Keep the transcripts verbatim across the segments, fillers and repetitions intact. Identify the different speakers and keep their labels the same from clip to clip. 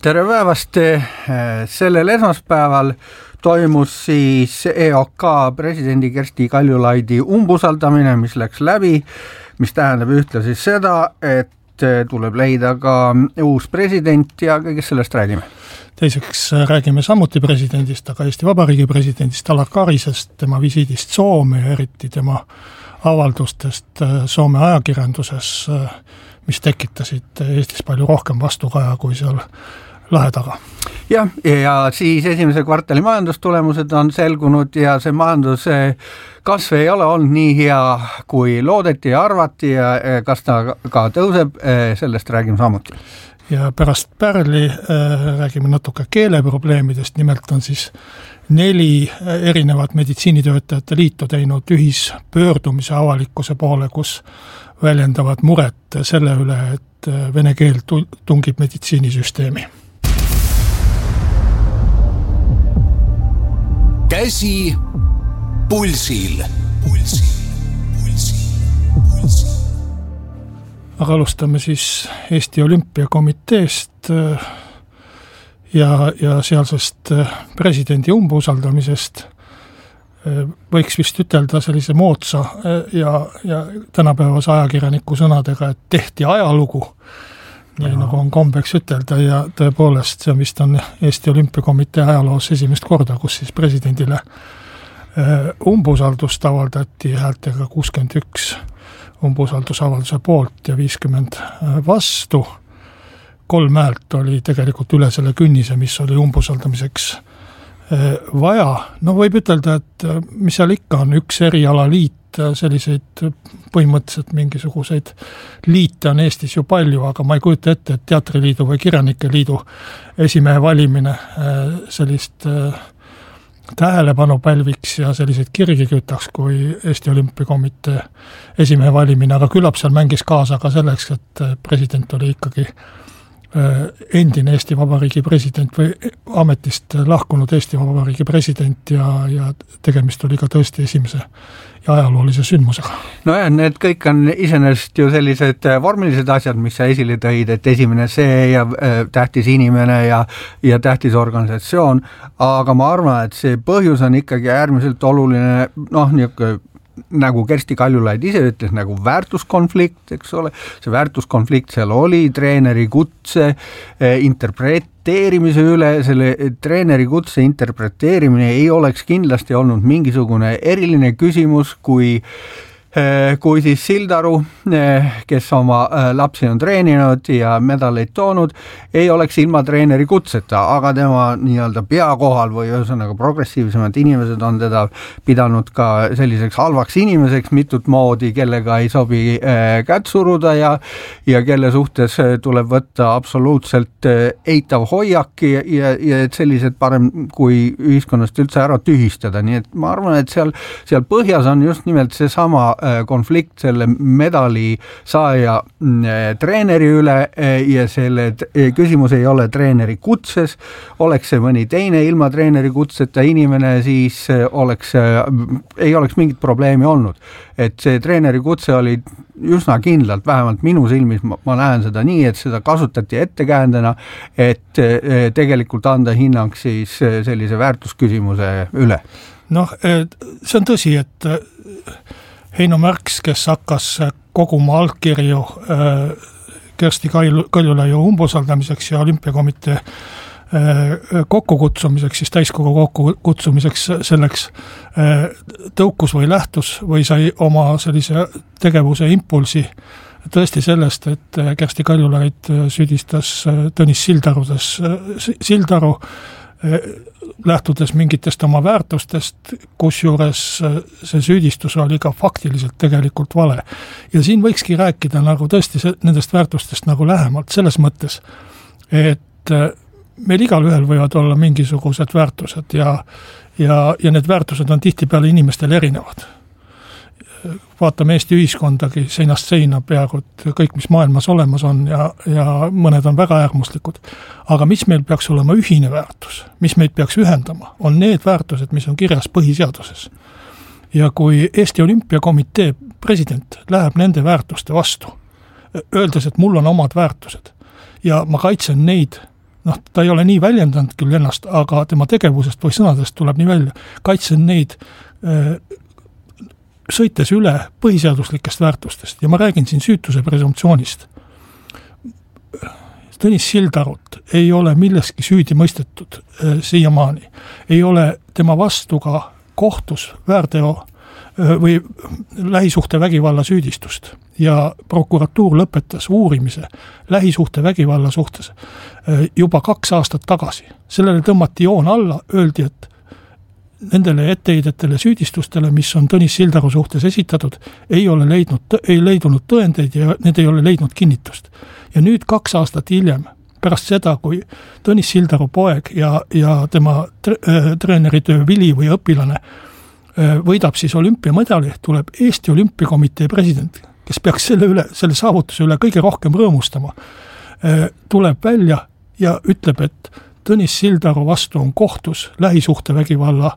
Speaker 1: tere päevast, sellel esmaspäeval toimus siis E O K presidendi Kersti Kaljulaidi umbusaldamine, mis läks läbi, mis tähendab ühtlasi seda, et tuleb leida ka uus president ja kõigest sellest räägime.
Speaker 2: Teiseks räägime samuti presidendist, aga Eesti Vabariigi presidendist Alar Karisest, tema visiidist Soome ja eriti tema avaldustest Soome ajakirjanduses, mis tekitasid Eestis palju rohkem vastukaja kui seal lahe taga.
Speaker 1: Jah, ja siis esimese kvartali majandustulemused on selgunud ja see majanduse kasv ei ole olnud nii hea, kui loodeti ja arvati ja kas ta ka tõuseb, sellest räägime samuti.
Speaker 2: Ja pärast Pärli äh, räägime natuke keeleprobleemidest, nimelt on siis neli erinevat meditsiinitöötajate liitu teinud ühispöördumise avalikkuse poole, kus väljendavad muret selle üle, et vene keel tungib meditsiinisüsteemi.
Speaker 3: Käsi pulsil. Pulsil, pulsil, pulsil.
Speaker 2: Aga alustame siis Eesti Olümpiakomiteest ja, ja sealsest presidendi umbusaldamisest. Võiks vist ütelda sellise moodsa ja, ja tänapäevase ajakirjaniku sõnadega, et tehti ajalugu, nii ja. Nagu on kombeks ütelda ja tõepoolest see vist on Eesti Olümpiakomitee ajaloos esimest korda, kus siis presidendile umbusaldust avaldati häältega kuuskümmend üks umbusaldusavalduse poolt ja viiskümmend vastu. Kolm häält oli tegelikult üle selle künnise, mis oli umbusaldamiseks vaja. No võib ütelda, et mis seal ikka on, üks erialaliit, selliseid põhimõtteliselt mingisuguseid liite on Eestis ju palju, aga ma ei kujuta ette, et teatriliidu või kirjanike liidu esimehe valimine sellist tähelepanu pälviks ja selliseid kirgi kütaks kui Eesti Olümpiakomitee esimehe valimine, aga küllap seal mängis kaasa ka selleks, et president oli ikkagi endine Eesti Vabariigi president või ametist lahkunud Eesti Vabariigi president ja, ja tegemist oli ka tõesti esimese ja ajaloolise sündmusega.
Speaker 1: No ja need kõik on iseenesest ju sellised vormilised asjad, mis sa esile tõid, et esimene see ja tähtis inimene ja, ja tähtis organisatsioon, aga ma arvan, et see põhjus on ikkagi äärmiselt oluline, noh, niisugune nagu Kersti Kaljulaid ise ütles, nagu väärtuskonflikt, eks ole, see väärtuskonflikt seal oli treeneri kutse interpreteerimise üle, selle treeneri kutse interpreteerimine ei oleks kindlasti olnud mingisugune eriline küsimus, kui kui siis Sildaru, kes oma lapsi on treeninud ja medaleid toonud, ei oleks ilma treeneri kutseta, aga tema nii-öelda peakohal või ühesõnaga progressiivsemad inimesed on teda pidanud ka selliseks halvaks inimeseks mitut moodi, kellega ei sobi kätt suruda ja, ja kelle suhtes tuleb võtta absoluutselt eitav hoiak ja, ja, ja et sellised parem kui ühiskonnast üldse ära tühistada, nii et ma arvan, et seal, seal põhjas on just nimelt see sama konflikt selle medali saaja treeneri üle ja selle küsimus ei ole treeneri kutses, oleks see mõni teine ilma treeneri kutseta inimene, siis oleks, ei oleks mingit probleemi olnud. Et see treeneri kutse oli üsna kindlalt, vähemalt minu silmis ma, ma näen seda nii, et seda kasutati ettekäändena, et tegelikult anda hinnang siis sellise väärtusküsimuse üle.
Speaker 2: Noh, see on tõsi, et Heino Märks, kes hakkas koguma allkirju Kersti Kaljulaiu umbusaldamiseks ja Olümpiakomitee kokkukutsumiseks, siis täiskogu kokkukutsumiseks selleks tõukus või lähtus või sai oma sellise tegevuse impulsi tõesti sellest, et Kersti Kaljulaid süüdistas Tõnis Sildarudes, Sildaru lähtudes mingitest oma väärtustest, kus juures see süüdistus oli ka faktiliselt tegelikult vale. Ja siin võikski rääkida nagu tõesti nendest väärtustest nagu lähemalt selles mõttes, et meil igal ühel võivad olla mingisugused väärtused ja, ja, ja need väärtused on tihtipeale inimestel erinevad. Vaatame Eesti ühiskondagi seinast seina peaaegu kõik, mis maailmas olemas on ja, ja mõned on väga äärmuslikud. Aga mis meil peaks olema ühine väärtus, mis meid peaks ühendama, on need väärtused, mis on kirjas põhiseaduses. Ja kui Eesti Olümpiakomitee president läheb nende väärtuste vastu, öeldes, et mul on omad väärtused ja ma kaitsen neid noh, ta ei ole nii väljendanud küll ennast, aga tema tegevusest või sõnadest tuleb nii välja. Kaitsen neid sõites üle põhiseaduslikest väärtustest ja ma räägin siin süütuse presumptsioonist. Tõnis Sildarut ei ole milleski süüdi mõistetud äh, siiamaani. Ei ole tema vastu ka kohtus väärteo äh, või lähisuhte vägivalla süüdistust ja prokuratuur lõpetas uurimise lähisuhte vägivalla suhtes äh, juba kaks aastat tagasi. Sellele tõmmati joon alla, öeldi, et nendele etteheidetele süüdistustele, mis on Tõnis Sildaru suhtes esitatud, ei ole leidnud, ei leidunud tõendeid ja need ei ole leidnud kinnitust. Ja nüüd kaks aastat hiljem, pärast seda, kui Tõnis Sildaru poeg ja, ja tema tre, äh, treeneritöö vili või õpilane äh, võidab siis olümpiamedali, tuleb Eesti Olümpiakomitee president, kes peaks selle üle, selle saavutuse üle kõige rohkem rõõmustama, äh, tuleb välja ja ütleb, et Tõnis Sildaru vastu on kohtus lähisuhtevägivalla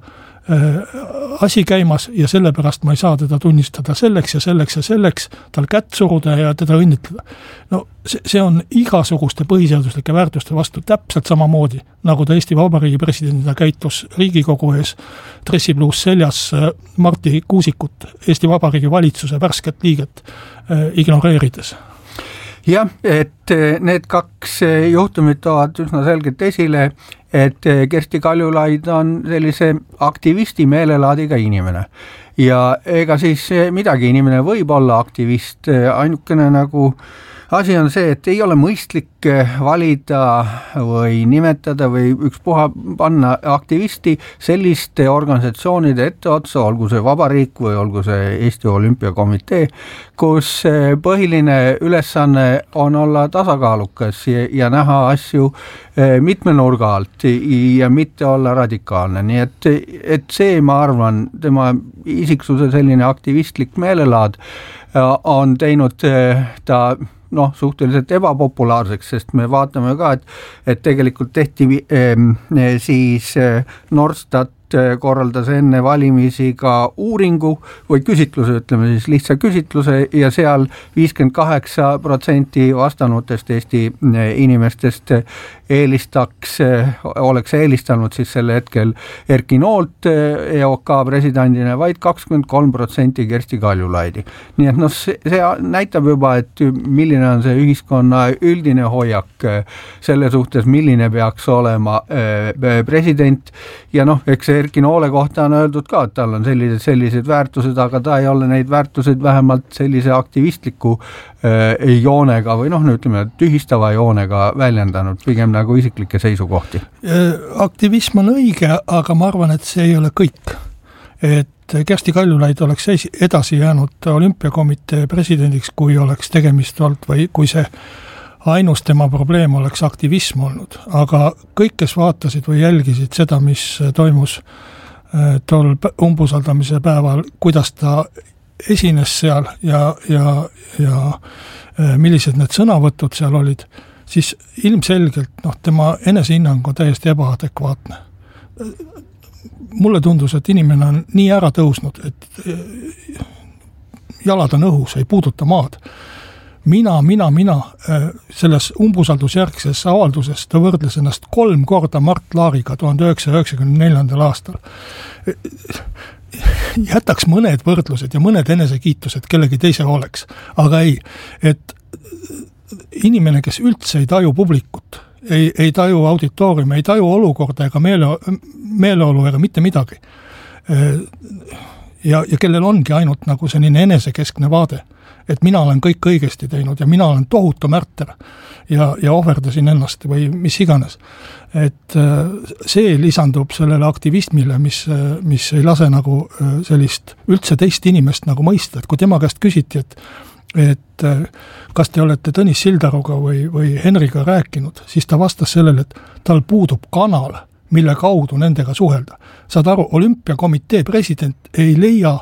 Speaker 2: äh, asi käimas ja sellepärast ma ei saa teda tunnistada selleks ja selleks ja selleks, tal kätt suruda ja teda õnnitleda. No see, see on igasuguste põhiseaduslike väärtuste vastu täpselt samamoodi, nagu ta Eesti Vabariigi presidendina käitus Riigikogu ees dressipluus seljas äh, Marti Kuusikut, Eesti Vabariigi valitsuse värsket liiget äh, ignoreerides.
Speaker 1: Jah, et need kaks juhtumit toovad üsna selgelt esile, et Kersti Kaljulaid on sellise aktivisti meelelaadiga inimene. Ja ega siis midagi, inimene võib olla aktivist, ainukene nagu asi on see, et ei ole mõistlik valida või nimetada või ükspuha panna aktivisti selliste organisatsioonide etteotsa, olgu see Vabariik või olgu see Eesti Olümpiakomitee, kus põhiline ülesanne on olla tasakaalukas ja, ja näha asju mitmenurga alt ja mitte olla radikaalne. Nii et, et see, ma arvan, tema isiksuse selline aktivistlik meelelaad on teinud ta noh, suhteliselt ebapopulaarseks, sest me vaatame ka, et, et tegelikult tehti eh, siis Norstat korraldas enne valimisi ka uuringu või küsitluse, ütleme siis lihtsa küsitluse ja seal viiskümmend kaheksa protsenti vastanutest Eesti inimestest eelistaks, oleks eelistanud siis selle hetkel Erki Noolt E O K presidendina, vaid kakskümmend kolm protsenti Kersti Kaljulaidi. Nii et noh, see, see näitab juba, et milline on see ühiskonna üldine hoiak selle suhtes, milline peaks olema president ja noh, eks Erki Noole kohta on öeldud ka, et tal on sellised, sellised väärtused, aga ta ei ole neid väärtused vähemalt sellise aktivistliku äh, joonega või noh, ütleme, tühistava joonega väljendanud, pigem nagu isiklikke seisukohti.
Speaker 2: Aktivism on õige, aga ma arvan, et see ei ole kõik. Et Kersti Kaljulaid oleks edasi jäänud olümpiakomitee presidendiks, kui oleks tegemist olnud või kui see ainus tema probleem oleks aktivism olnud, aga kõik, kes vaatasid või jälgisid seda, mis toimus tol umbusaldamise päeval, kuidas ta esines seal ja, ja, ja millised need sõnavõtud seal olid, siis ilmselgelt noh, tema enesehinnang on täiesti ebaadekvaatne. Mulle tundus, et inimene on nii ära tõusnud, et jalad on õhus, ei puuduta maad. Mina, mina, mina selles umbusaldusjärgses avalduses ta võrdles ennast kolm korda Mart Laariga tuhande üheksasaja üheksakümne neljandal aastal. Jätaks mõned võrdlused ja mõned enesekiitused kellegi teise oleks, aga ei, et inimene, kes üldse ei taju publikut, ei, ei taju auditooriumi, ei taju olukorda ega meele, meeleolu ega mitte midagi ja, ja kellel ongi ainult nagu selline enesekeskne vaade, et mina olen kõik õigesti teinud ja mina olen tohutu märter ja, ja ohverdasin ennast või mis iganes. Et see lisandub sellele aktivismile, mis, mis ei lase nagu sellist üldse teist inimest nagu mõista, et kui tema käest küsiti, et, et kas te olete Tõnis Sildaruga või, või Henriga rääkinud, siis ta vastas sellele, et tal puudub kanal, mille kaudu nendega suhelda. Saad aru, olümpiakomitee president ei leia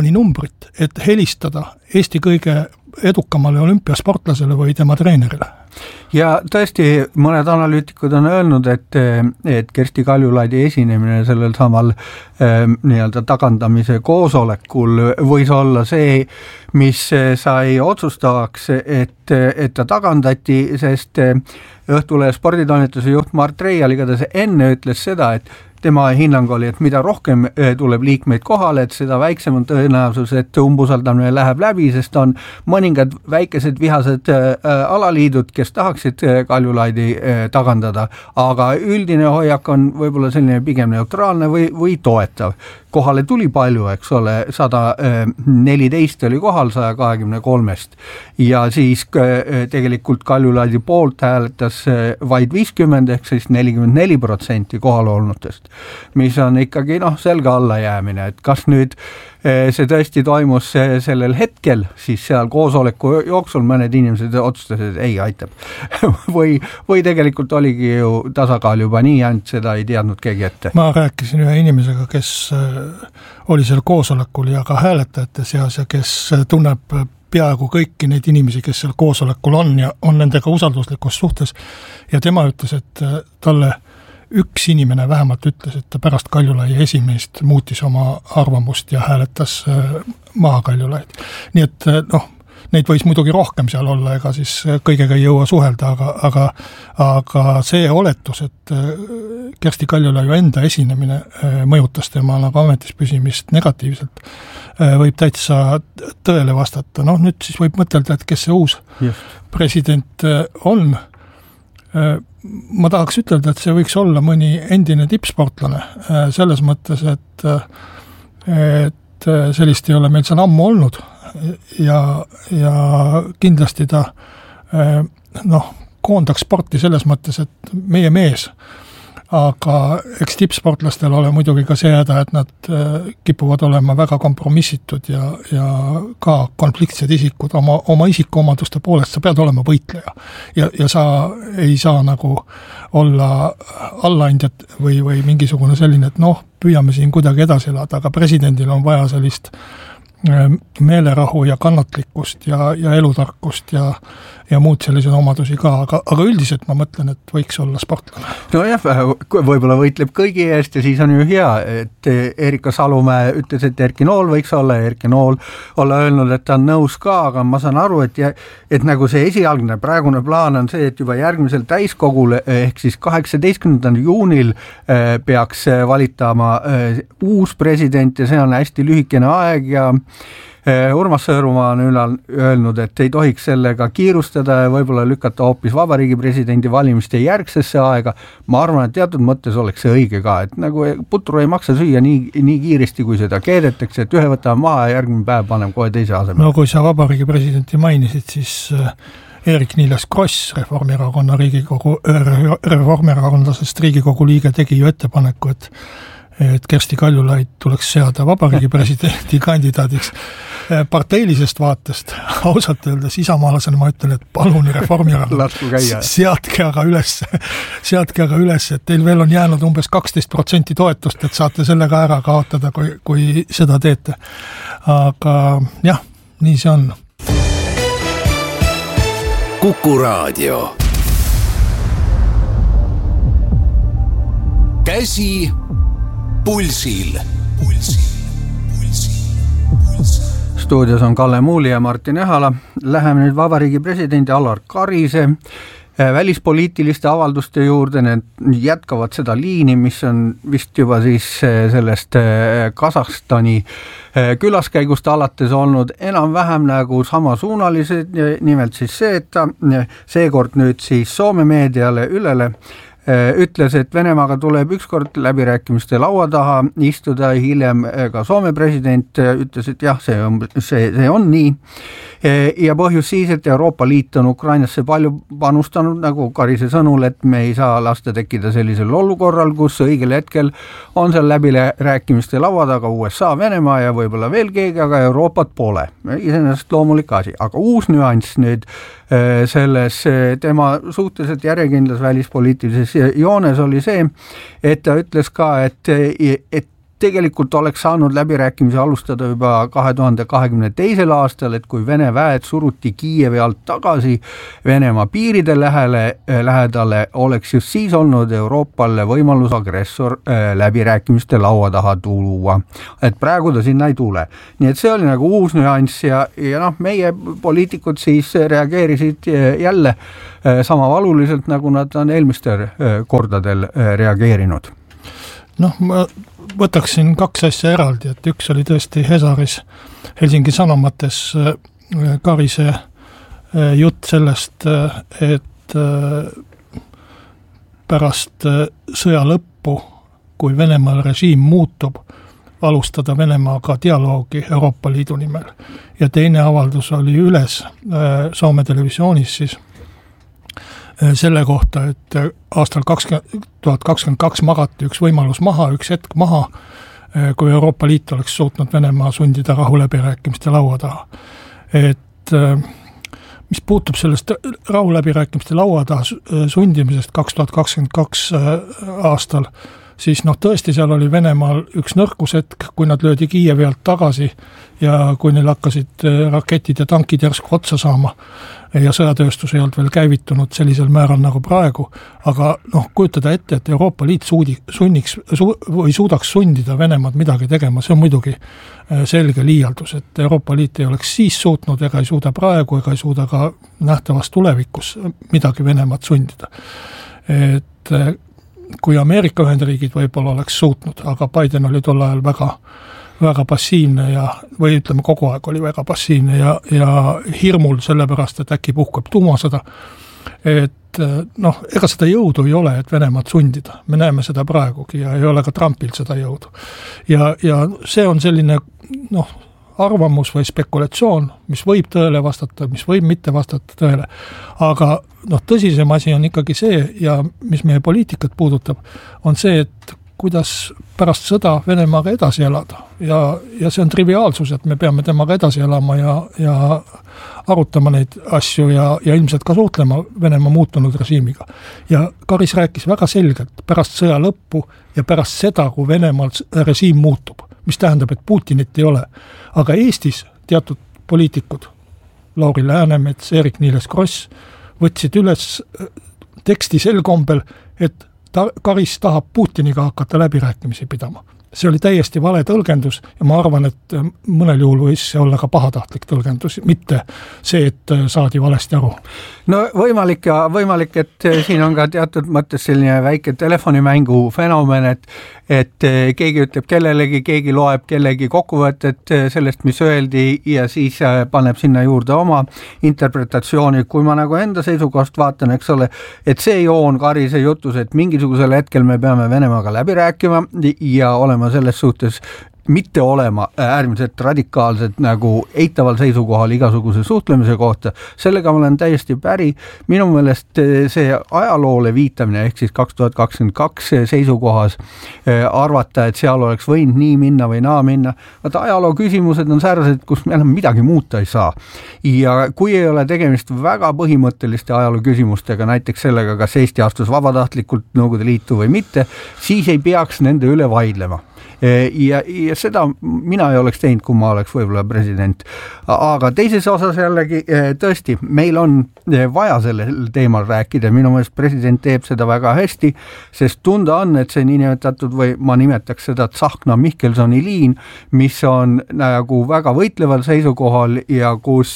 Speaker 2: telefoninumbrit, et helistada Eesti kõige edukamale olümpiasportlasele või tema treenerile.
Speaker 1: ja tõesti, mõned analüütikud on öelnud, et, et Kersti Kaljulaidi esinemine sellel samal eh, nii-öelda tagandamise koosolekul võis olla see, mis sai otsustavaks, et, et ta tagandati, sest Õhtulehe sporditoimetuse juht Mart Reial igatahes enne ütles seda, et tema hinnang oli, et mida rohkem tuleb liikmeid kohale, et seda väiksem on tõenäosus, et umbusaldamine läheb läbi, sest on mõningad väikesed vihased alaliidud, kes tahaksid Kaljulaidi tagandada, aga üldine hoiak on võib-olla selline pigem neutraalne või, või toetav. Kohale tuli palju, eks ole, sada neliteist oli kohal saja kahekümne kolmest ja siis tegelikult Kaljulaidi poolt hääletas vaid viiskümmend ehk siis nelikümmend neli protsenti kohal olnutest, mis on ikkagi noh, selge allajäämine, et kas nüüd see tõesti toimus sellel hetkel, siis seal koosoleku jooksul mõned inimesed otsustasid, et ei aitab. või, või tegelikult oligi ju tasakaal juba nii, ainult seda ei teadnud keegi ette.
Speaker 2: Ma rääkisin ühe inimesega, kes oli seal koosolekul ja ka hääletajate seas ja kes tunneb peaaegu kõiki neid inimesi, kes seal koosolekul on ja on nendega usalduslikus suhtes ja tema ütles, et talle üks inimene vähemalt ütles, et ta pärast Kaljulai esimeest muutis oma arvamust ja hääletas maha Kaljulaid. Nii et noh, neid võis muidugi rohkem seal olla, ega siis kõigega ei jõua suhelda, aga, aga, aga see oletus, et Kersti Kaljulaiu enda esinemine mõjutas tema nagu ametis püsimist negatiivselt, võib täitsa tõele vastata. Noh, nüüd siis võib mõtelda, et kes see uus Just. president on. Ma tahaks ütelda, et see võiks olla mõni endine tippsportlane selles mõttes, et, et sellist ei ole meil seal ammu olnud ja, ja kindlasti ta noh, koondaks sporti selles mõttes, et meie mees, aga eks tippsportlastel ole muidugi ka see häda, et nad kipuvad olema väga kompromissitud ja, ja ka konfliktsed isikud oma, oma isikuomaduste poolest, sa pead olema võitleja ja, ja sa ei saa nagu olla allaandjad või, või mingisugune selline, et noh, püüame siin kuidagi edasi elada, aga presidendil on vaja sellist meelerahu ja kannatlikkust ja, ja elutarkust ja, ja muud sellised omadusi ka, aga, aga üldiselt ma mõtlen, et võiks olla sportlane.
Speaker 1: No jah, võib-olla võitleb kõigi eest ja siis on ju hea, et Erika Salumäe ütles, et Erki Nool võiks olla ja Erki Nool olla öelnud, et ta on nõus ka, aga ma saan aru, et, et nagu see esialgne praegune plaan on see, et juba järgmisel täiskogul ehk siis kaheksateistkümnendal juunil peaks valitama uus president ja see on hästi lühikene aeg ja Urmas Sõõrumaa on ülal öelnud, et ei tohiks sellega kiirustada ja võib-olla lükata hoopis vabariigi presidendi valimiste järgsesse aega. Ma arvan, et teatud mõttes oleks see õige ka, et nagu putru ei maksa süüa nii, nii kiiresti, kui seda keedetakse, et ühe võtame maha ja järgmine päev panem kohe teise asemel.
Speaker 2: No kui sa vabariigi presidenti mainisid, siis Eerik-Niiles Kross, Reformierakonna Riigikogu, reformierakondlasest Riigikogu liige tegi ju ettepaneku, et et Kersti Kaljulaid tuleks seada vabariigi presidendi kandidaadiks parteilisest vaatest. Ausalt öeldes isamaalasena ma ütlen, et palun Reformierakonna seadke aga üles, seadke aga üles, et teil veel on jäänud umbes kaksteist protsenti toetust, et saate sellega ära kaotada, kui, kui seda teete. Aga jah, nii see on.
Speaker 3: Kuku Raadio. Käsi pulsil. Pulsil. Pulsil. Pulsil.
Speaker 1: Stuudios on Kalle Muuli ja Martin Ehala. Läheme nüüd vabariigi presidendi Alar Karise välispoliitiliste avalduste juurde, need jätkavad seda liini, mis on vist juba siis sellest Kasahstani külaskäigust alates olnud enam-vähem nagu samasuunalised, nimelt siis see, et ta seekord nüüd siis Soome meediale ülele ütles, et Venemaaga tuleb ükskord läbirääkimiste laua taha istuda, hiljem ka Soome president ütles, et jah, see on, see, see on nii. Ja põhjus siis, et Euroopa Liit on Ukrainasse palju panustanud, nagu Karise sõnul, et me ei saa lasta tekkida sellisel olukorral, kus õigel hetkel on seal läbirääkimiste laua taga U S A, Venemaa ja võib-olla veel keegi, aga Euroopat pole. Iseenesest loomulik asi, aga uus nüanss nüüd selles tema suhteliselt järjekindlas välispoliitilises joones oli see, et ta ütles ka, et, et tegelikult oleks saanud läbirääkimisi alustada juba kahe tuhande kahekümne teisel aastal, et kui Vene väed suruti Kiievi alt tagasi Venemaa piiride lähele, lähedale, oleks just siis olnud Euroopal võimalus agressor läbirääkimiste laua taha tuua. Et praegu ta sinna ei tule. Nii et see oli nagu uus nüanss ja, ja noh, meie poliitikud siis reageerisid jälle sama valuliselt, nagu nad on eelmistel kordadel reageerinud.
Speaker 2: Noh, ma võtaksin kaks asja eraldi, et üks oli tõesti Hesaris Helsingi Sanomates Karise jutt sellest, et pärast sõja lõppu, kui Venemaal režiim muutub, alustada Venemaaga dialoogi Euroopa Liidu nimel. Ja teine avaldus oli üles Soome televisioonis siis selle kohta, et aastal tuhat kakskümmend kaks magati üks võimalus maha, üks hetk maha, kui Euroopa Liit oleks suutnud Venemaa sundida rahuläbirääkimiste laua taha. Et mis puutub sellest rahuläbirääkimiste laua taha sundimisest kaks tuhat kakskümmend kaks aastal, siis noh, tõesti seal oli Venemaal üks nõrkushetk, kui nad löödi Kiievi alt tagasi ja kui neil hakkasid raketid ja tankid järsku otsa saama ja sõjatööstus ei olnud veel käivitunud sellisel määral nagu praegu, aga noh, kujutada ette, et Euroopa Liit suudi, sunniks su, või suudaks sundida Venemaad midagi tegema, see on muidugi selge liialdus, et Euroopa Liit ei oleks siis suutnud ega ei suuda praegu ega ei suuda ka nähtavas tulevikus midagi Venemaad sundida. Et kui Ameerika Ühendriigid võib-olla oleks suutnud, aga Biden oli tol ajal väga, väga passiivne ja, või ütleme kogu aeg oli väga passiivne ja, ja hirmul sellepärast, et äkki puhkab tuumasõda. Et noh, ega seda jõudu ei ole, et Venemaad sundida. Me näeme seda praegugi ja ei ole ka Trumpil seda jõudu. Ja, ja see on selline noh, arvamus või spekulatsioon, mis võib tõele vastata, mis võib mitte vastata tõele. Aga noh, tõsisem asi on ikkagi see ja mis meie poliitikat puudutab, on see, et kuidas pärast sõda Venemaaga edasi elada. Ja, ja see on triviaalsus, et me peame temaga edasi elama ja, ja arutama neid asju ja, ja ilmselt ka suhtlema Venemaa muutunud režiimiga. Ja Karis rääkis väga selgelt pärast sõja lõppu ja pärast seda, kui Venemaal režiim muutub, mis tähendab, et Putinit ei ole. Aga Eestis teatud poliitikud, Lauri Läänemets, Eerik-Niiles Kross, võtsid üles teksti sel kombel, et ta, Karis tahab Putiniga hakata läbirääkimisi pidama. See oli täiesti vale tõlgendus ja ma arvan, et mõnel juhul võis see olla ka pahatahtlik tõlgendus, mitte see, et saadi valesti aru.
Speaker 1: No võimalik ja võimalik, et siin on ka teatud mõttes selline väike telefonimängu fenomen, et, et keegi ütleb kellelegi, keegi loeb kellegi kokkuvõtet sellest, mis öeldi ja siis paneb sinna juurde oma interpretatsiooni. Kui ma nagu enda seisukohast vaatan, eks ole, et see joon Karise jutus, et mingisugusel hetkel me peame Venemaaga läbi rääkima ja olema selles suhtes mitte olema äärmiselt radikaalselt nagu eitaval seisukohal igasuguse suhtlemise kohta. Sellega ma olen täiesti päri. Minu meelest see ajaloole viitamine ehk siis kaks tuhat kakskümmend kaks seisukohas arvata, et seal oleks võinud nii minna või naa minna. Vaata, ajaloo küsimused on säärased, kus me enam midagi muuta ei saa. Ja kui ei ole tegemist väga põhimõtteliste ajaloo küsimustega, näiteks sellega, kas Eesti astus vabatahtlikult Nõukogude Liitu või mitte, siis ei peaks nende üle vaidlema. Ja, ja seda mina ei oleks teinud, kui ma oleks võib-olla president. Aga teises osas jällegi tõesti, meil on vaja sellel teemal rääkida. Minu meelest president teeb seda väga hästi, sest tunda on, et see niinimetatud või ma nimetaks seda Tsahkna Mihkelsoni liin, mis on nagu väga võitleval seisukohal ja kus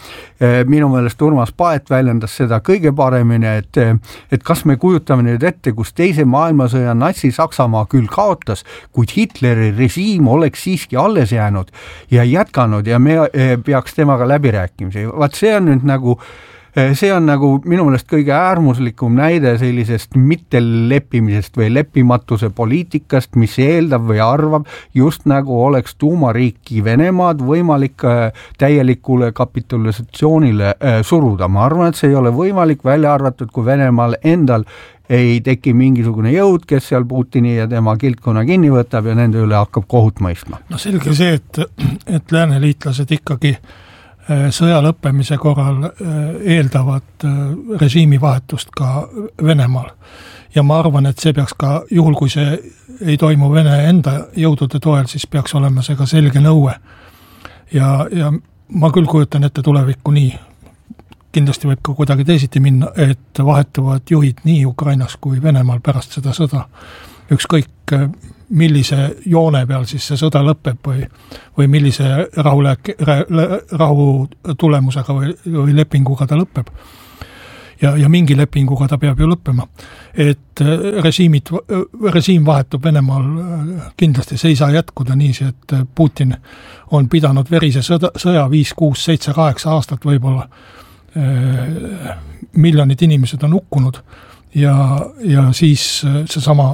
Speaker 1: minu meelest Urmas Paet väljendas seda kõige paremini, et, et kas me kujutame nüüd ette, kus teise maailmasõja natsi-Saksamaa küll kaotas, kuid Hitleri režiim oleks siiski alles jäänud ja jätkanud ja me peaks temaga läbirääkimisi. Vaat see on nüüd nagu, see on nagu minu meelest kõige äärmuslikum näide sellisest mitteleppimisest või leppimatuse poliitikast, mis eeldab või arvab, just nagu oleks tuumariiki Venemaad võimalik täielikule kapitulisatsioonile suruda. Ma arvan, et see ei ole võimalik välja arvatud, kui Venemaal endal ei teki mingisugune jõud, kes seal Putini ja tema kiltkonna kinni võtab ja nende üle hakkab kohut mõistma.
Speaker 2: No selge see, et, et lääneliitlased ikkagi sõja lõppemise korral eeldavad režiimivahetust ka Venemaal. ja ma arvan, et see peaks ka, juhul kui see ei toimu Vene enda jõudude toel, siis peaks olema see ka selge nõue. Ja, ja ma küll kujutan ette tulevikku nii, kindlasti võib ka kuidagi teisiti minna, et vahetuvad juhid nii Ukrainas kui Venemaal pärast seda sõda. Ükskõik millise joone peal siis see sõda lõpeb või, või millise rahu, rahu tulemusega või, või lepinguga ta lõpeb. Ja, ja mingi lepinguga ta peab ju lõppema. Et režiimid, režiim vahetub Venemaal kindlasti, see ei saa jätkuda niisi, et Putin on pidanud verise sõda, sõja viis, kuus, seitse, kaheksa aastat võib-olla. Miljonid inimesed on hukkunud ja, ja siis seesama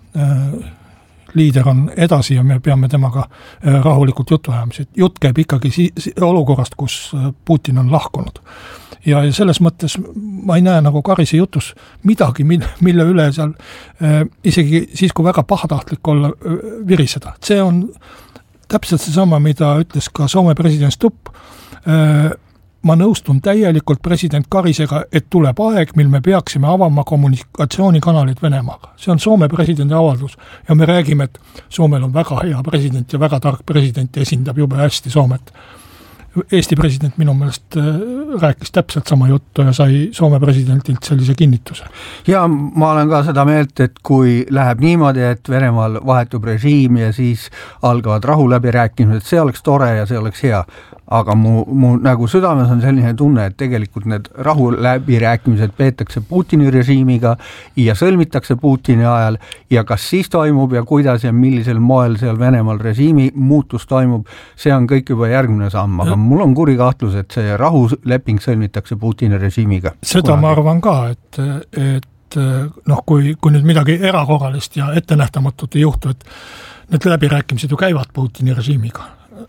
Speaker 2: liider on edasi ja me peame temaga rahulikult juttu ajama. Jutt käib ikkagi si- olukorrast, kus Putin on lahkunud. Ja selles mõttes ma ei näe nagu Karise jutus midagi, mille üle seal isegi siis, kui väga pahatahtlik olla, viriseda. See on täpselt seesama, mida ütles ka Soome president Stubb. Ma nõustun täielikult president Karisega, et tuleb aeg, mil me peaksime avama kommunikatsioonikanalid Venemaaga. See on Soome presidendi avaldus ja me räägime, et Soomel on väga hea president ja väga tark president ja esindab jube hästi Soomet. Eesti president minu meelest rääkis täpselt sama juttu ja sai Soome presidendilt sellise kinnituse.
Speaker 1: Ja ma olen ka seda meelt, et kui läheb niimoodi, et Venemaal vahetub režiim ja siis algavad rahu läbirääkimised, see oleks tore ja see oleks hea. Aga mu, mu nagu südames on selline tunne, et tegelikult need rahu läbirääkimised peetakse Putini režiimiga ja sõlmitakse Putini ajal ja kas siis toimub ja kuidas ja millisel moel seal Venemaal režiimi muutus toimub, see on kõik juba järgmine samm, aga mul on kuri kahtlus, et see rahuleping sõlmitakse Putini režiimiga.
Speaker 2: Seda kunagi. Ma arvan ka, et, et noh, kui, kui nüüd midagi erakorralist ja ettenähtamatut ei juhtu, et need läbirääkimised ju käivad Putini režiimiga.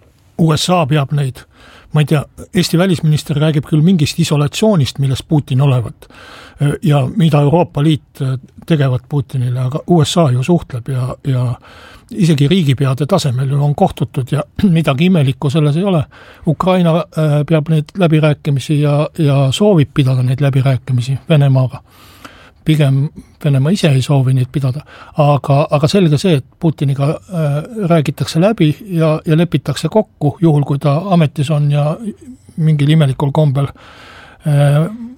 Speaker 2: U S A peab neid, ma ei tea, Eesti välisminister räägib küll mingist isolatsioonist, millest Putin olevat ja mida Euroopa Liit tegevad Putinile, aga U S A ju suhtleb ja, ja isegi riigipeade tasemel ju on kohtutud ja midagi imelikku selles ei ole. Ukraina peab neid läbirääkimisi ja, ja soovib pidada neid läbirääkimisi Venemaaga. Pigem Venemaa ise ei soovi neid pidada, aga, aga selge see, et Putiniga äh, räägitakse läbi ja, ja lepitakse kokku, juhul kui ta ametis on ja mingil imelikul kombel äh,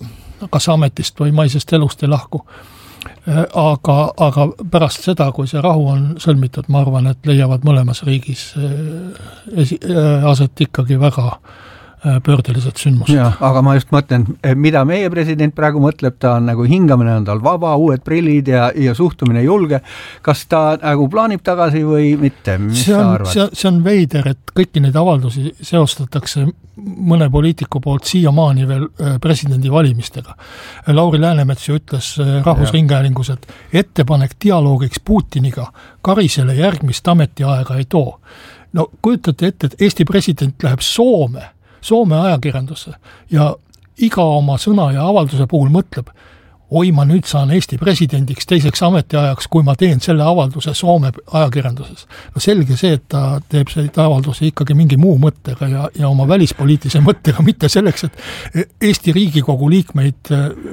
Speaker 2: kas ametist või maisest elust ei lahku. Äh, aga, aga pärast seda, kui see rahu on sõlmitud, ma arvan, et leiavad mõlemas riigis äh, esi, äh, aset ikkagi väga pöördelised sündmused.
Speaker 1: Ja, aga ma just mõtlen, mida meie president praegu mõtleb, ta on nagu hingamine on tal vaba, uued prillid ja, ja suhtumine julge. Kas ta nagu plaanib tagasi või mitte? Mis
Speaker 2: see on, see, see on veider, et kõiki neid avaldusi seostatakse mõne poliitiku poolt siiamaani veel presidendi valimistega. Lauri Läänemets ju ütles Rahvusringhäälingus, et ettepanek dialoogiks Putiniga Karisele järgmist ametiaega ei too. No kujutate ette, et Eesti president läheb Soome Soome ajakirjandusse ja iga oma sõna ja avalduse puhul mõtleb, oi ma nüüd saan Eesti presidendiks teiseks ametiajaks, kui ma teen selle avalduse Soome ajakirjanduses. No selge see, et ta teeb seda avalduse ikkagi mingi muu mõttega ja, ja oma välispoliitilise mõttega, mitte selleks, et Eesti Riigikogu liikmeid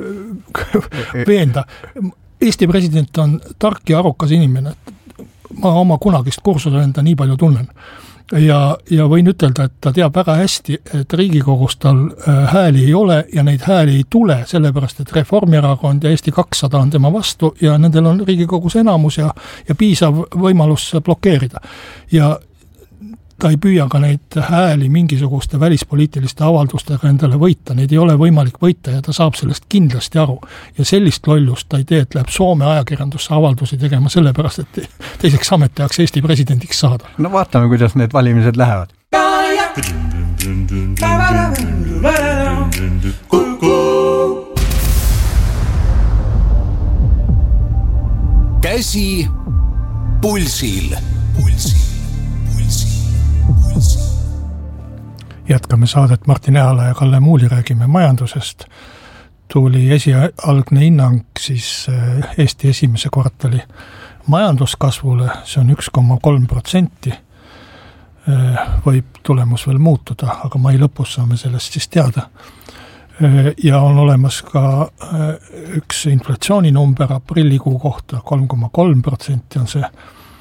Speaker 2: veenda. Eesti president on tark ja arukas inimene. Ma oma kunagist kursuse enda nii palju tunnen. Ja, ja võin ütelda, et ta teab väga hästi, et Riigikogus tal hääli ei ole ja neid hääli ei tule, sellepärast, et Reformierakond ja Eesti kakssada on tema vastu ja nendel on Riigikogus enamus ja, ja piisav võimalus blokeerida. Ja ta ei püüa ka neid hääli mingisuguste välispoliitiliste avaldustega endale võita, neid ei ole võimalik võita ja ta saab sellest kindlasti aru. Ja sellist lollust ta ei tee, et läheb Soome ajakirjandusse avaldusi tegema sellepärast, et teiseks ametiajaks Eesti presidendiks saada.
Speaker 1: No vaatame, kuidas need valimised lähevad.
Speaker 3: Käsi pulsil. Pulsil.
Speaker 2: Jätkame saadet Martin Ehala ja Kalle Muuli, räägime majandusest. Tuli esialgne hinnang siis Eesti esimese kvartali majanduskasvule, see on üks koma kolm protsenti. Võib tulemus veel muutuda, aga mai lõpus saame sellest siis teada. ja on olemas ka üks inflatsiooninumber aprillikuu kohta, kolm koma kolm protsenti on see.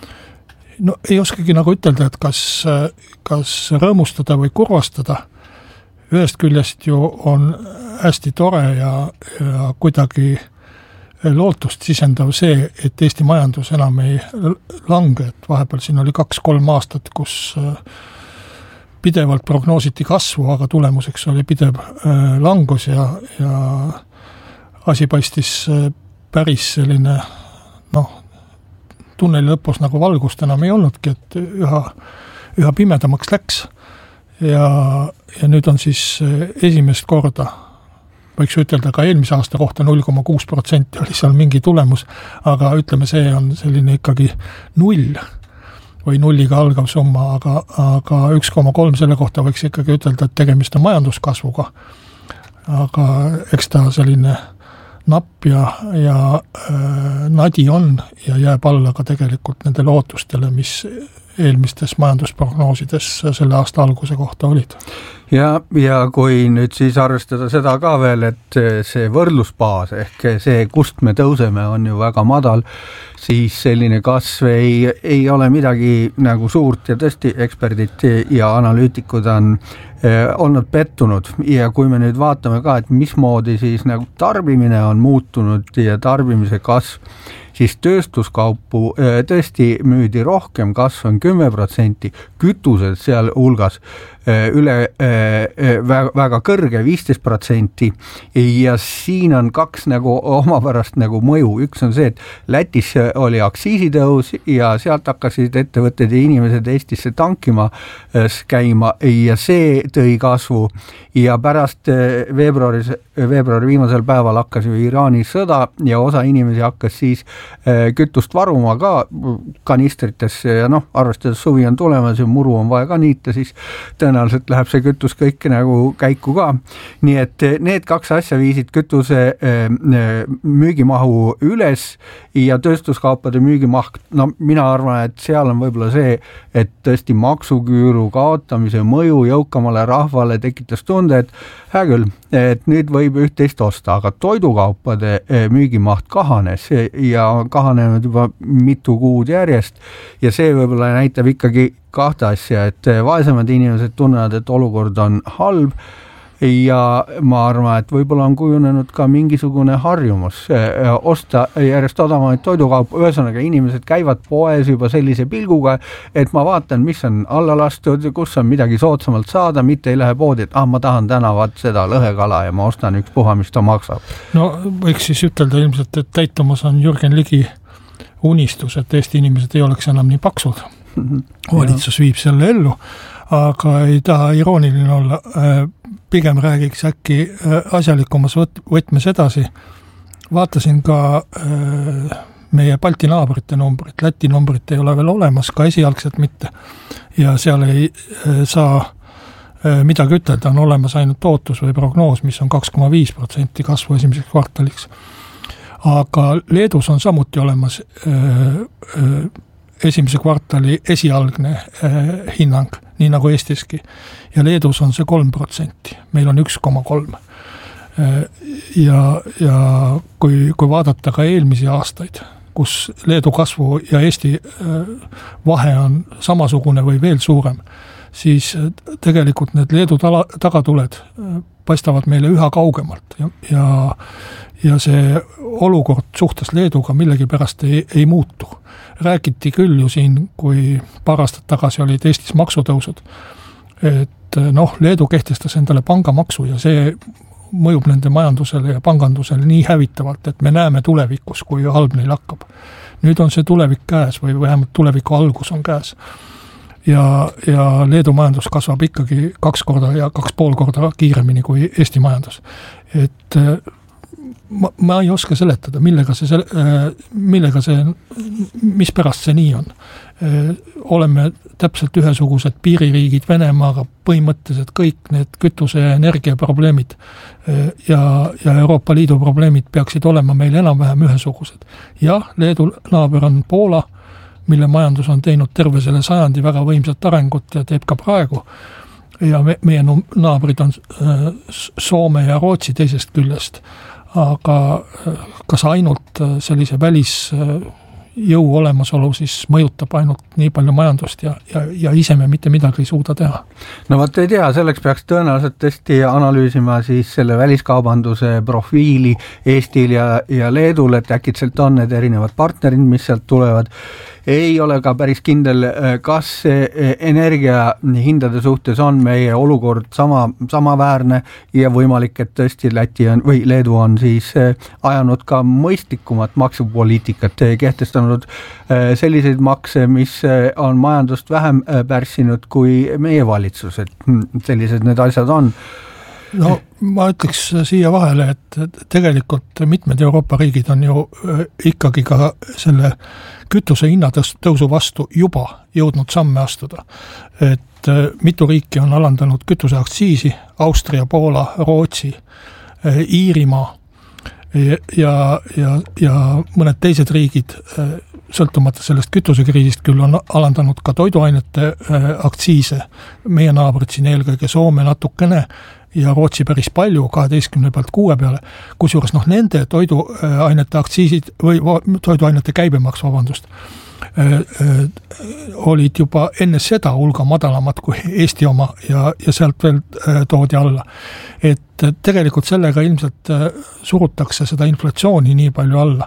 Speaker 2: No ei oskagi nagu ütelda, et kas, kas rõõmustada või kurvastada. Ühest küljest ju on hästi tore ja, ja kuidagi lootust sisendav see, et Eesti majandus enam ei lange, et vahepeal siin oli kaks-kolm aastat, kus pidevalt prognoositi kasvu, aga tulemuseks oli pidev langus ja, ja asi paistis päris selline, noh, tunneli lõpus nagu valgust enam ei olnudki, et üha, üha pimedamaks läks ja, ja nüüd on siis esimest korda, võiks ütelda ka eelmise aasta kohta null koma kuus protsenti oli seal mingi tulemus, aga ütleme, see on selline ikkagi null või nulliga algav summa, aga, aga üks koma kolm selle kohta võiks ikkagi ütelda, et tegemist on majanduskasvuga. Aga eks ta selline napp ja, ja äh, nadi on ja jääb alla ka tegelikult nende lootustele, mis eelmistes majandusprognoosides selle aasta alguse kohta olid.
Speaker 1: Ja, ja kui nüüd siis arvestada seda ka veel, et see võrdlusbaas ehk see, kust me tõuseme, on ju väga madal, siis selline kasv ei, ei ole midagi nagu suurt ja tõesti eksperdid ja analüütikud on eh, olnud pettunud ja kui me nüüd vaatame ka, et mismoodi siis nagu tarbimine on muutunud ja tarbimise kasv, siis tööstuskaupu tõesti müüdi rohkem, kasv on kümme protsenti, kütused seal hulgas üle väga, väga kõrge viisteist protsenti ja siin on kaks nagu omapärast nagu mõju. Üks on see, et Lätis oli aktsiisitõus ja sealt hakkasid ettevõtted ja inimesed Eestisse tankima käima ja see tõi kasvu ja pärast veebruaris, veebruari viimasel päeval hakkas ju Iraani sõda ja osa inimesi hakkas siis kütust varuma ka kanistritesse ja noh, arvestades suvi on tulemas ja muru on vaja ka niita, siis tõenäoliselt läheb see kütus kõik nagu käiku ka. Nii et need kaks asja viisid kütuse müügimahu üles ja tööstuskaupade müügimaht, no mina arvan, et seal on võib-olla see, et tõesti maksuküüru kaotamise mõju jõukamale rahvale tekitas tunde, et hää küll, et nüüd võib üht-teist osta, aga toidukaupade müügimaht kahanes ja kahanenud juba mitu kuud järjest ja see võib-olla näitab ikkagi kahte asja, et vaesemad inimesed tunnevad, et olukord on halb ja ma arvan, et võib-olla on kujunenud ka mingisugune harjumus osta järjest odavamaid toidukaupu, ühesõnaga inimesed käivad poes juba sellise pilguga, et ma vaatan, mis on alla lastud, kus on midagi soodsamalt saada, mitte ei lähe poodi, et ah, ma tahan täna vaat seda lõhekala ja ma ostan üks puha, mis ta maksab.
Speaker 2: No võiks siis ütelda ilmselt, et täitumas on Jürgen Ligi unistus, et Eesti inimesed ei oleks enam nii paksud. Valitsus viib selle ellu, aga ei taha irooniline olla. Pigem räägiks äkki asjalikumas võtmes edasi. Vaatasin ka meie Balti naabrite numbrit. Läti numbrit ei ole veel olemas, ka esialgselt mitte. Ja seal ei saa midagi ütelda, on olemas ainult ootus või prognoos, mis on kaks koma viis protsenti kasvu esimeseks kvartaliks. Aga Leedus on samuti olemas esimese kvartali esialgne hinnang, nii nagu Eestiski. Ja Leedus on see kolm protsenti, meil on üks koma kolm. Ja, ja kui, kui vaadata ka eelmisi aastaid, kus Leedu kasvu ja Eesti vahe on samasugune või veel suurem, siis tegelikult need Leedu tala, tagatuled paistavad meile üha kaugemalt ja, ja, ja see olukord suhtes Leeduga millegipärast ei, ei muutu. Räägiti küll ju siin, kui paar aastat tagasi olid Eestis maksutõusud, et noh, Leedu kehtestas endale pangamaksu ja see mõjub nende majandusele ja pangandusele nii hävitavalt, et me näeme tulevikus, kui halb neil hakkab. Nüüd on see tulevik käes või vähemalt tuleviku algus on käes. Ja, ja Leedu majandus kasvab ikkagi kaks korda ja kaks pool korda kiiremini kui Eesti majandus. Et ma, ma ei oska seletada, millega see, millega see, mis pärast see nii on. Oleme täpselt ühesugused piiririigid Venemaaga, põhimõtteliselt kõik need kütuse ja energia probleemid ja, ja Euroopa Liidu probleemid peaksid olema meil enam-vähem ühesugused. Jah, Leedu naaber on Poola, mille majandus on teinud terve selle sajandi väga võimsat arengut ja teeb ka praegu. ja me, meie naabrid on Soome ja Rootsi teisest küljest, aga kas ainult sellise välis jõu olemasolu siis mõjutab ainult nii palju majandust ja, ja, ja ise me mitte midagi ei suuda teha.
Speaker 1: No vot ei tea, selleks peaks tõenäoliselt tõesti analüüsima siis selle väliskaubanduse profiili Eestil ja, ja Leedul, et äkitselt on need erinevad partnerid, mis sealt tulevad. Ei ole ka päris kindel, kas energia hindade suhtes on meie olukord sama, samaväärne ja võimalik, et tõesti Läti on, või Leedu on siis ajanud ka mõistlikumat maksupoliitikat, kehtestanud selliseid makse, mis on majandust vähem pärssinud kui meie valitsus, et sellised need asjad on.
Speaker 2: No ma ütleks siia vahele, et tegelikult mitmed Euroopa riigid on ju ikkagi ka selle kütuse hinnatõusu vastu juba jõudnud samme astuda. Et mitu riiki on alandanud kütuse aktsiisi, Austria, Poola, Rootsi, Iirimaa ja, ja, ja mõned teised riigid sõltumata sellest kütusekriisist küll on alandanud ka toiduainete aktsiise. Meie naabrid siin eelkõige Soome natukene ja Rootsi päris palju, kaheteistkümne pealt kuue peale, kusjuures noh, nende toiduainete aktsiisid või toiduainete käibemaks, vabandust, olid juba enne seda hulga madalamad kui Eesti oma ja, ja sealt veel toodi alla. Et tegelikult sellega ilmselt surutakse seda inflatsiooni nii palju alla,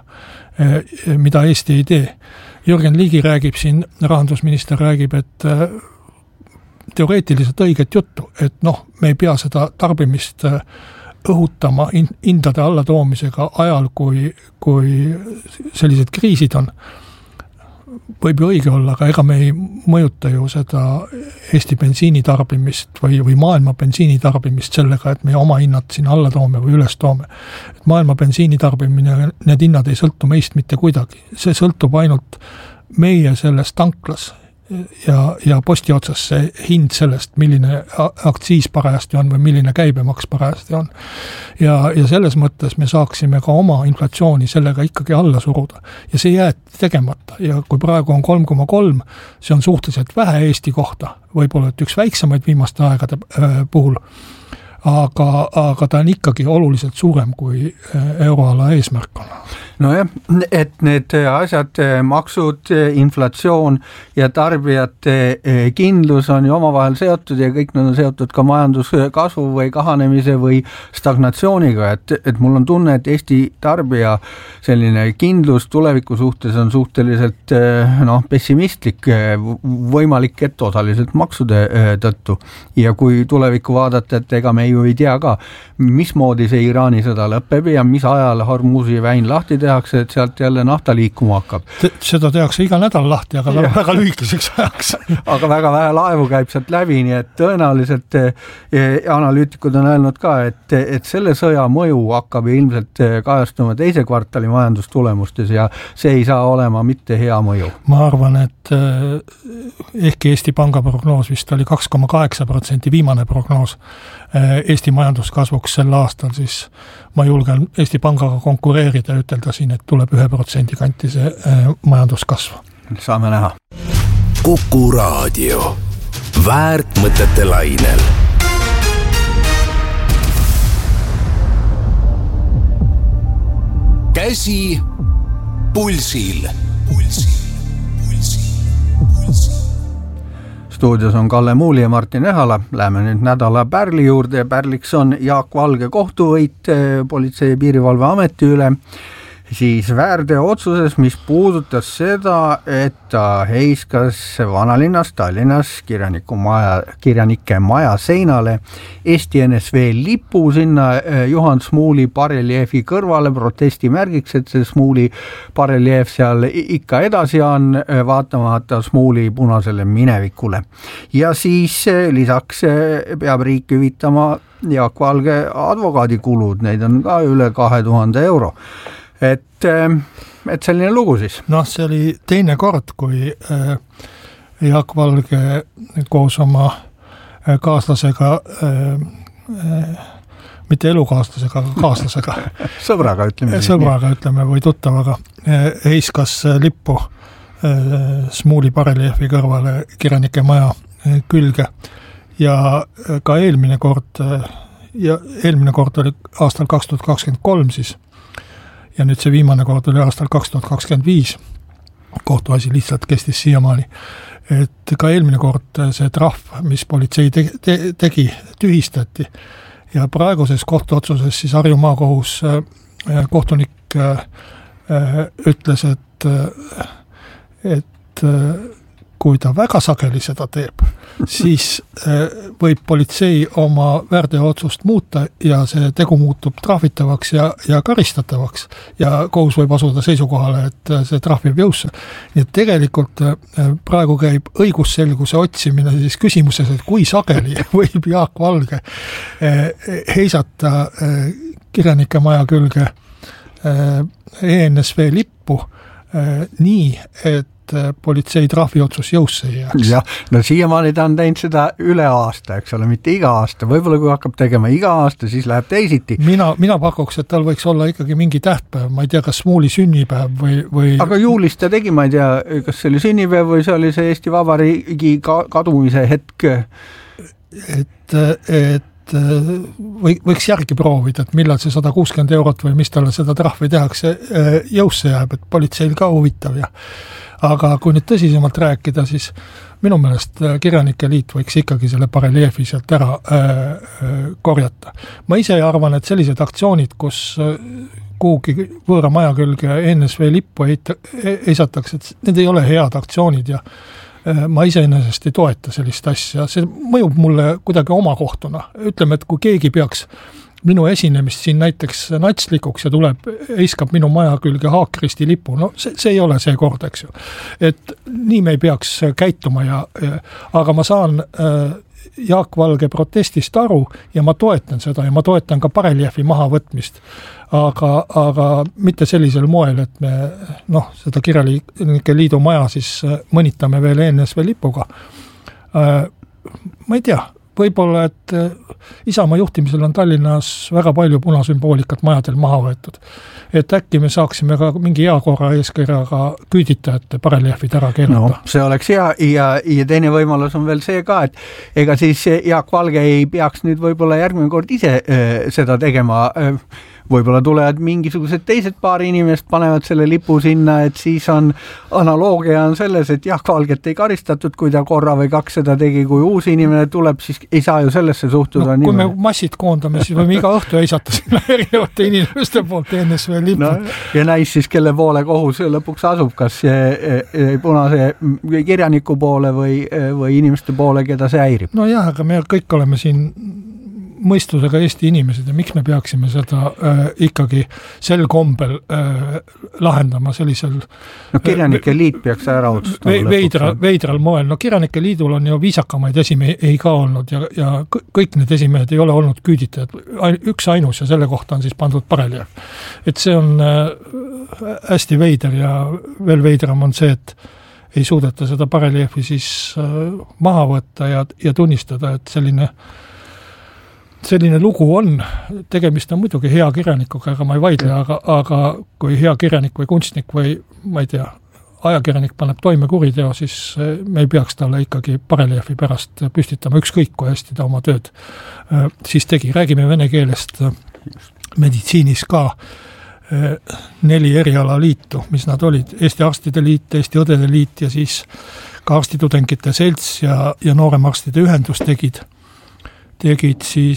Speaker 2: mida Eesti ei tee. Jürgen Ligi räägib siin, rahandusminister räägib, et teoreetiliselt õiget juttu, et noh, me ei pea seda tarbimist õhutama hindade allatoomisega ajal, kui, kui sellised kriisid on. Võib ju õige olla, aga ega me ei mõjuta ju seda Eesti bensiinitarbimist või, või maailma bensiinitarbimist sellega, et me oma hinnad siin alla toome või üles toome. Et maailma bensiinitarbimine, need hinnad ei sõltu meist mitte kuidagi. See sõltub ainult meie selles tanklas ja, ja posti otsas see hind sellest, milline aktsiis parajasti on või milline käibemaks parajasti on. Ja, ja selles mõttes me saaksime ka oma inflatsiooni sellega ikkagi alla suruda. Ja see jääb tegemata. Ja kui praegu on kolm koma kolm, see on suhteliselt vähe Eesti kohta, võib-olla et üks väiksemaid viimaste aegade puhul, aga, aga ta on ikkagi oluliselt suurem kui euroala eesmärk on.
Speaker 1: No jah, et need asjad, maksud, inflatsioon ja tarbijate kindlus on ju omavahel seotud ja kõik need on seotud ka majanduskasvu või kahanemise või stagnatsiooniga, et, et mul on tunne, et Eesti tarbija selline kindlus tuleviku suhtes on suhteliselt noh, pessimistlik, võimalik, et osaliselt maksude tõttu. Ja kui tulevikku vaadata, et ega me ju ei tea ka, mismoodi see Iraani sõda lõpeb ja mis ajal Hormuzi väin lahti tehakse, et sealt jälle nafta liikuma hakkab.
Speaker 2: Seda tehakse iga nädal lahti, aga väga, väga lühikeseks ajaks.
Speaker 1: aga väga vähe laevu käib sealt läbi, nii et tõenäoliselt analüütikud on öelnud ka, et, et selle sõja mõju hakkab ilmselt kajastuma teise kvartali majandustulemustes ja see ei saa olema mitte hea mõju.
Speaker 2: Ma arvan, et ehkki Eesti Panga prognoos vist oli kaks koma kaheksa protsenti viimane prognoos Eesti majanduskasvuks sel aastal, siis ma julgen Eesti Pangaga konkureerida ja ütelda siin, et tuleb ühe protsendi kanti see majanduskasv.
Speaker 1: Saame näha.
Speaker 3: Kuku Raadio. Väärt mõtete lainel. Käsi pulsil. Pulsil. Pulsil. Pulsil.
Speaker 1: Stuudios on Kalle Muuli ja Martin Ehala. Läheme nüüd nädala pärli juurde ja pärliks on Jaak Valge kohtuvõit Politsei- ja Piirivalveameti üle. Siis väärteo otsuses, mis puudutas seda, et ta heiskas vanalinnas Tallinnas kirjaniku maja, kirjanike maja seinale Eesti N S V lipu sinna Juhan Smuuli bareljeefi kõrvale protesti märgiks, et see Smuuli bareljeef seal ikka edasi on, vaatamata Smuuli punasele minevikule. Ja siis lisaks peab riik hüvitama Jaak Valge advokaadikulud, neid on ka üle kahe tuhande euro. Et, et selline lugu siis.
Speaker 2: Noh, see oli teine kord, kui Jaak Valge koos oma kaaslasega, mitte elukaaslasega, aga kaaslasega.
Speaker 1: Sõbraga ütleme.
Speaker 2: Sõbraga ütleme või tuttavaga heiskas lippu Smuuli bareljeefi kõrvale kirjanike maja külge. ja ka eelmine kord, ja eelmine kord oli aastal kaks tuhat kakskümmend kolm siis, ja nüüd see viimane kord oli aastal kaks tuhat kakskümmend viis, kohtuasi lihtsalt kestis siiamaani, et ka eelmine kord see trahv, mis politsei te- te- tegi, tühistati ja praeguses kohtuotsuses siis Harju maakohus kohtunik ütles, et, et kui ta väga sageli seda teeb, siis võib politsei oma väärteootsust muuta ja see tegu muutub trahvitavaks ja, ja karistatavaks ja kohus võib asuda seisukohale, et see trahv jääb jõusse. Nii et tegelikult praegu käib õigusselguse otsimine siis küsimuses, et kui sageli võib Jaak Valge heisata kirjanike maja külge E N S V lippu nii, et politsei trahviotsus jõusse ei jääks.
Speaker 1: jah, no siiamaani ta on teinud seda üle aasta, eks ole, mitte iga aasta. Võib-olla kui hakkab tegema iga aasta, siis läheb teisiti.
Speaker 2: Mina, mina pakuks, et tal võiks olla ikkagi mingi tähtpäev, ma ei tea, kas Smuuli sünnipäev või, või...
Speaker 1: Aga juulis ta tegi, ma ei tea, kas see oli sünnipäev või see oli see Eesti Vabariigi kadumise hetk.
Speaker 2: Et, et või, võiks järgi proovida, et millal see sada kuuskümmend eurot või mis talle seda trahvi tehakse jõusse jääb, et politseil ka huvitav ja aga kui nüüd tõsisemalt rääkida, siis minu meelest Kirjanike Liit võiks ikkagi selle bareljeefi sealt ära äh, korjata. Ma ise arvan, et sellised aktsioonid, kus kuhugi võõra maja külge E N S V lippu eisatakse, et need ei ole head aktsioonid ja äh, ma iseenesest ei toeta sellist asja. See mõjub mulle kuidagi omakohtuna. Ütleme, et kui keegi peaks minu esinemist siin näiteks natslikuks ja tuleb, eiskab minu maja külge Haakristi lipu, no see, see ei ole see kord, eks ju. Et nii me ei peaks käituma ja, ja aga ma saan äh, Jaak Valge protestist aru ja ma toetan seda ja ma toetan ka bareljeefi mahavõtmist. Aga, aga mitte sellisel moel, et me noh, seda Kirjanike Liidu maja siis mõnitame veel E N S V lipuga. Äh, ma ei tea, võib-olla, et Isamaa juhtimisel on Tallinnas väga palju punasümboolikat majadel maha võetud. Et äkki me saaksime ka mingi hea korra eeskirjaga küüditajate bareljeefid ära keelata.
Speaker 1: No, see oleks hea ja, ja teine võimalus on veel see ka, et ega siis Jaak Valge ei peaks nüüd võib-olla järgmine kord ise äh, seda tegema. Äh, võib-olla tulevad mingisugused teised paari inimest, panevad selle lipu sinna, et siis on analoogia on selles, et Jaak Valget ei karistatud, kui ta korra või kaks seda tegi, kui uus inimene tuleb, siis ei saa ju sellesse suhtuda.
Speaker 2: No, kui me massid koondame, siis võime iga õhtu eisata sinna erinevate inimeste poolt E N S V lipu. No,
Speaker 1: ja näis siis, kelle poole kohus lõpuks asub, kas punase kirjaniku poole või, või inimeste poole, keda see häirib.
Speaker 2: No jah, aga me kõik oleme siin mõistusega Eesti inimesed ja miks me peaksime seda äh, ikkagi sel kombel äh, lahendama sellisel
Speaker 1: no Kirjanike Liit peaks ära otsustama
Speaker 2: ve, veidral, veidral moel. No Kirjanike Liidul on ju viisakamaid esimehi ei ka olnud ja, ja kõik need esimehed ei ole olnud küüditajad. Üks ainus ja selle kohta on siis pandud bareljeef. Et see on äh, hästi veider ja veel veidram on see, et ei suudeta seda bareljeefi siis äh, maha võtta ja, ja tunnistada, et selline selline lugu on, tegemist on muidugi hea kirjanikuga, aga ma ei vaidle, aga, aga kui hea kirjanik või kunstnik või ma ei tea, ajakirjanik paneb toime kuriteo, siis me ei peaks talle ikkagi bareljeefi pärast püstitama ükskõik, kui hästi ta oma tööd siis tegi. Räägime vene keelest meditsiinis ka neli erialaliitu, mis nad olid. Eesti Arstide Liit, Eesti Õdede Liit ja siis ka Arstitudengite Selts ja, ja Nooremarstide Ühendus tegid tegid siis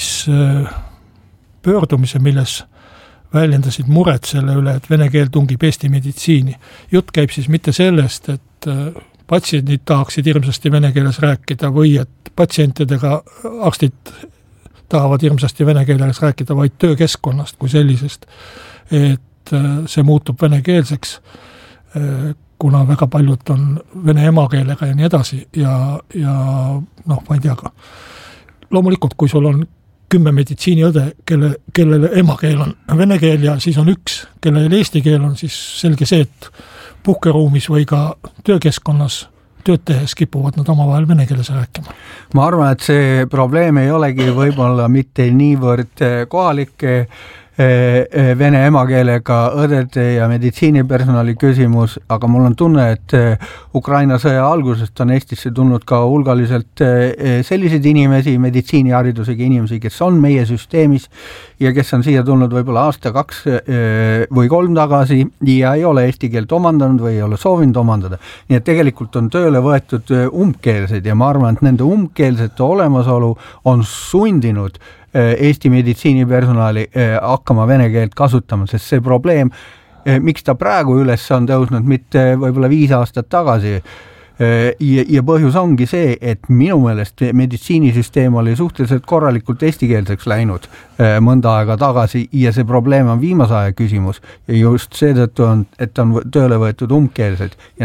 Speaker 2: pöördumise, milles väljendasid muret selle üle, et vene keel tungib Eesti meditsiini. Jutt käib siis mitte sellest, et patsiendid tahaksid hirmsasti vene keeles rääkida või et patsientidega arstid tahavad hirmsasti vene keeles rääkida, vaid töökeskkonnast kui sellisest, et see muutub venekeelseks, kuna väga paljud on vene emakeelega ja nii edasi ja, ja noh, ma ei tea ka. Loomulikult, kui sul on kümme meditsiiniõde, kelle, kellele emakeel on vene keel ja siis on üks, kellele eesti keel on, siis selge see, et puhkeruumis või ka töökeskkonnas tööd tehes kipuvad nad omavahel vene keeles rääkima.
Speaker 1: Ma arvan, et see probleem ei olegi võib-olla mitte niivõrd kohalike vene emakeelega õdede ja meditsiinipersonali küsimus, aga mul on tunne, et Ukraina sõja algusest on Eestisse tulnud ka hulgaliselt selliseid inimesi, meditsiiniharidusega inimesi, kes on meie süsteemis ja kes on siia tulnud võib-olla aasta, kaks või kolm tagasi ja ei ole eesti keelt omandanud või ei ole soovinud omandada. Nii et tegelikult on tööle võetud umbkeelseid ja ma arvan, et nende umbkeelsete olemasolu on sundinud Eesti meditsiinipersonali hakkama vene keelt kasutama, sest see probleem, miks ta praegu üles on tõusnud, mitte võib-olla viis aastat tagasi, ja, ja põhjus ongi see, et minu meelest meditsiinisüsteem oli suhteliselt korralikult eestikeelseks läinud mõnda aega tagasi ja see probleem on viimase aja küsimus ja just seetõttu on, et on tööle võetud umbkeelsed ja